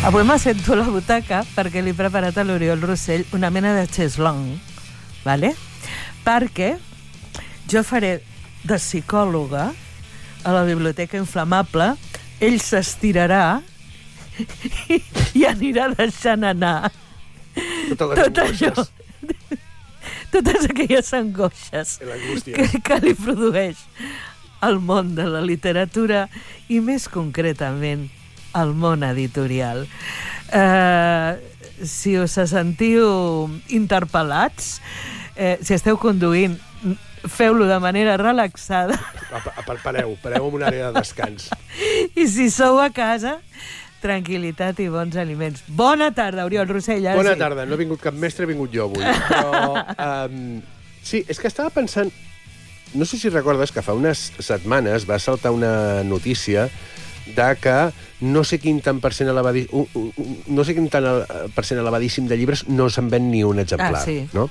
Avui m'assento a la butaca perquè li he preparat a l'Oriol Rossell una mena de xeslong, ¿vale? Perquè jo faré de psicòloga a la Biblioteca Inflamable, ell s'estirarà i anirà deixant anar tot allò, totes aquelles angoixes que li produeix el món de la literatura i més concretament el món editorial. Si us sentiu interpel·lats, si esteu conduint, feu-lo de manera relaxada. Pareu en una àrea de descans. I si sou a casa, tranquil·litat i bons aliments. Bona tarda, Oriol Rossell. Bona tarda. No ha vingut cap mestre, he vingut jo avui. Però, sí, és que estava pensant... No sé si recordes que fa unes setmanes va saltar una notícia de que no sé quin tant percent elevadíssim de llibres no se'n ven ni un exemplar. Sí. No?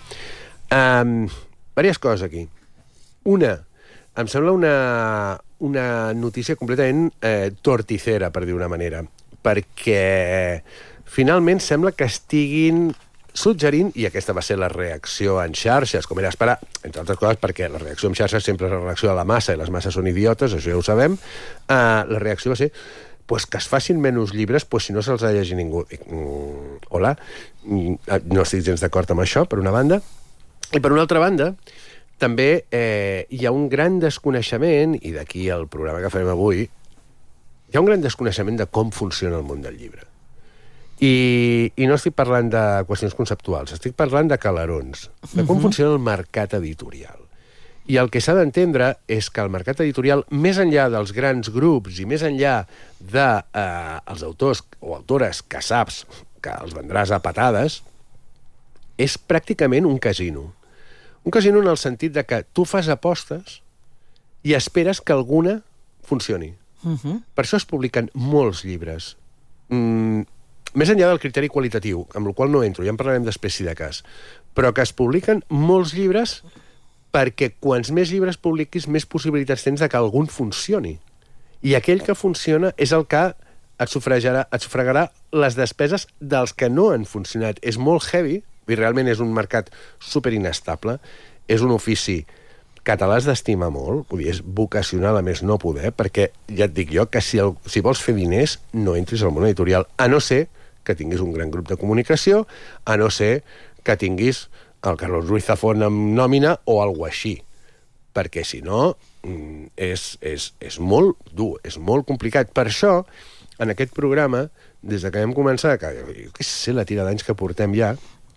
Vàries coses aquí. Una, em sembla una notícia completament torticera, per dir una manera, perquè finalment sembla que estiguin suggerint, i aquesta va ser la reacció en xarxes, com era esperar, entre altres coses perquè la reacció en xarxes sempre és la reacció de la massa, i les masses són idiotes, això ja ho sabem, la reacció va ser pues que es facin menys llibres pues si no se'ls ha llegit ningú. Hola, no estic gens d'acord amb això, per una banda, i per una altra banda, també hi ha un gran desconeixement, i d'aquí el programa que farem avui, hi ha un gran desconeixement de com funciona el món del llibre. I no estic parlant de qüestions conceptuals, estic parlant de calarons, de com funciona el mercat editorial. I el que s'ha d'entendre és que el mercat editorial, més enllà dels grans grups i més enllà dels autors o autores que saps que els vendràs a patades, és pràcticament un casino. Un casino en el sentit de que tu fas apostes i esperes que alguna funcioni. Per això es publiquen molts llibres. Més enllà del criteri qualitatiu, amb el qual no entro, ja en parlarem després si de cas, però que es publiquen molts llibres perquè quants més llibres publiquis, més possibilitats tens de que algun funcioni. I aquell que funciona és el que et sufragarà les despeses dels que no han funcionat. És molt heavy, i realment és un mercat superinestable, és un ofici que te l'has d'estimar molt, vull dir, és vocacional a més no poder, perquè ja et dic jo que si vols fer diners no entris al món editorial, a no ser que tinguis un gran grup de comunicació, a no ser que tinguis el Carlos Ruiz Zafón amb nòmina o alguna així, perquè si no és molt dur, és molt complicat. Per això, en aquest programa, des que vam començar, que sé la tira d'anys que portem ja,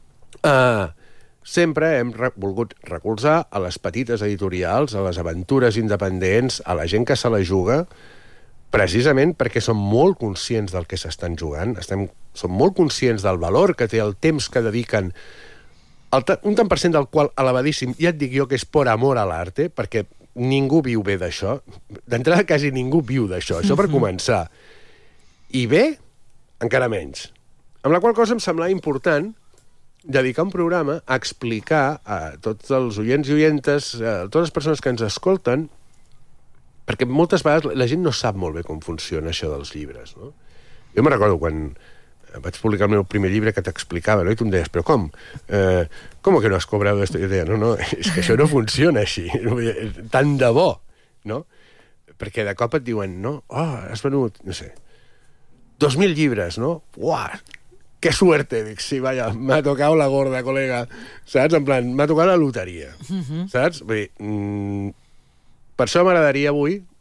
sempre hem volgut recolzar a les petites editorials, a les aventures independents, a la gent que se la juga, precisament perquè som molt conscients del que s'estan jugant, som molt conscients del valor que té el temps que dediquen, un tant per cent del qual elevadíssim, ja et dic jo que és por amor a l'arte, perquè ningú viu bé d'això. D'entrada quasi ningú viu d'això, això per començar. I bé, encara menys. Amb la qual cosa em semblava important dedicar un programa a explicar a tots els oients i oientes, a totes les persones que ens escolten, perquè moltes vegades la gent no sap molt bé com funciona això dels llibres, no? Jo me recordo quan vaig publicar el meu primer llibre que t'explicava, no? I tu em deies, però com? ¿Cómo que no has cobrado esto? I jo deia, no, és que això no funciona així, tant de bo, no? Perquè de cop et diuen, no? Has venut, no sé, 2.000 llibres, no? Uah, qué suerte, dic, sí, vaya, m'ha tocat la gorda, colega, saps? En plan, m'ha tocat la loteria, saps? Vull dir, per això m'agradaria avui